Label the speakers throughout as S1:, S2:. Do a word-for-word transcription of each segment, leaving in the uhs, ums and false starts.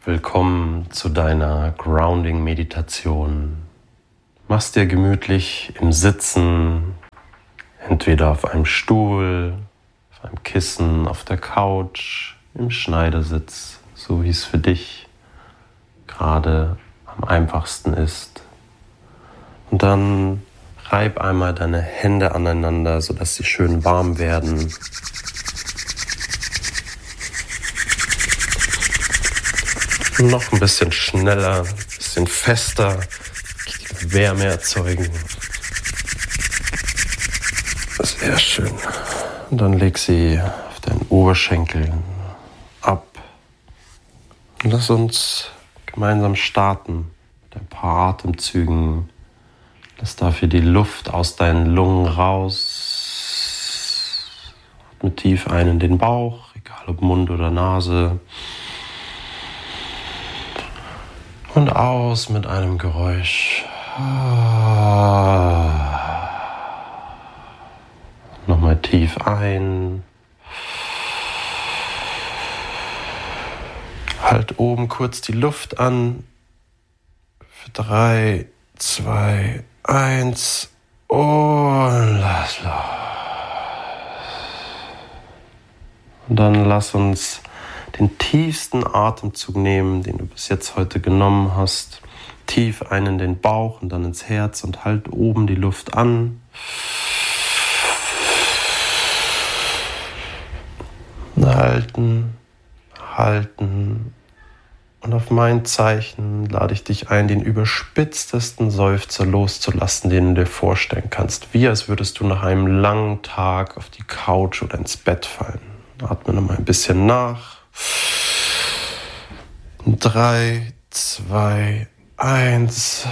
S1: Willkommen zu deiner Grounding-Meditation. Mach's dir gemütlich im Sitzen, entweder auf einem Stuhl, auf einem Kissen, auf der Couch, im Schneidersitz, so wie es für dich gerade am einfachsten ist. Und dann reib einmal deine Hände aneinander, sodass sie schön warm werden. Noch ein bisschen schneller, ein bisschen fester, Wärme erzeugen. Sehr schön. Und dann leg sie auf deinen Oberschenkeln ab. Und lass uns gemeinsam starten mit ein paar Atemzügen. Lass dafür die Luft aus deinen Lungen raus. Atme tief ein in den Bauch, egal ob Mund oder Nase. Und aus mit einem Geräusch. Nochmal tief ein. Halt oben kurz die Luft an. Für drei, zwei, eins und lass los. Und dann lass uns den tiefsten Atemzug nehmen, den du bis jetzt heute genommen hast. Tief ein in den Bauch und dann ins Herz und halt oben die Luft an. Halten, halten. Und auf mein Zeichen lade ich dich ein, den überspitztesten Seufzer loszulassen, den du dir vorstellen kannst. Wie als würdest du nach einem langen Tag auf die Couch oder ins Bett fallen. Atme nochmal ein bisschen nach. Drei, zwei, eins.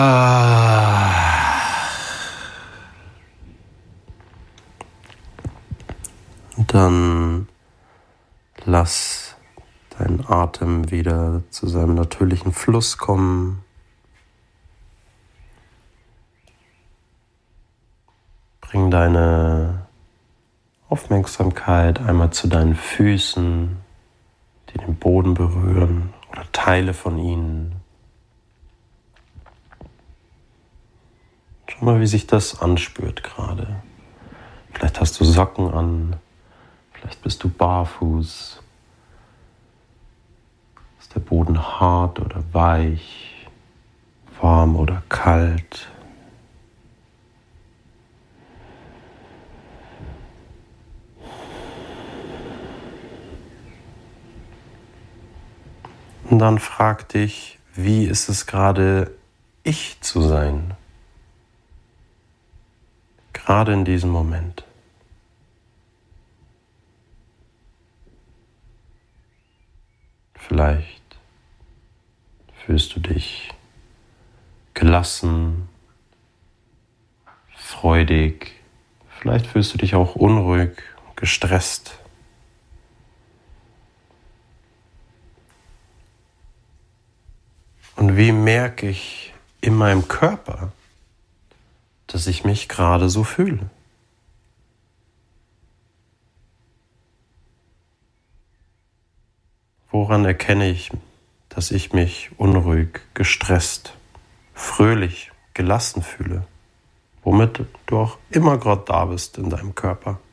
S1: Und dann lass deinen Atem wieder zu seinem natürlichen Fluss kommen. Bring deine Aufmerksamkeit einmal zu deinen Füßen, die den Boden berühren oder Teile von ihnen. Schau mal, wie sich das anspürt gerade. Vielleicht hast du Socken an, vielleicht bist du barfuß. Ist der Boden hart oder weich, warm oder kalt? Und dann frag dich, wie ist es gerade, ich zu sein? Gerade in diesem Moment. Vielleicht fühlst du dich gelassen, freudig. Vielleicht fühlst du dich auch unruhig, gestresst. Und wie merke ich in meinem Körper, dass ich mich gerade so fühle? Woran erkenne ich, dass ich mich unruhig, gestresst, fröhlich, gelassen fühle? Womit du auch immer gerade da bist in deinem Körper.